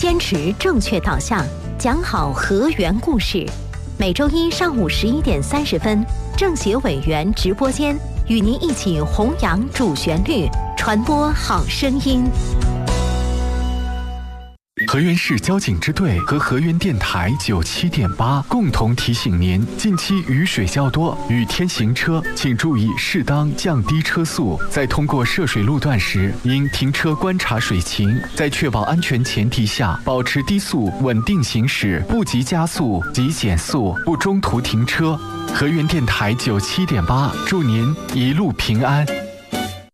坚持正确导向，讲好河源故事。每周一上午11点30分，政协委员直播间与您一起弘扬主旋律，传播好声音。 河源市交警支队和河源电台97.8共同提醒您：近期雨水较多，雨天行车请注意适当降低车速。在通过涉水路段时，应停车观察水情，在确保安全前提下，保持低速稳定行驶，不急加速，急减速，不中途停车。河源电台97.8，祝您一路平安。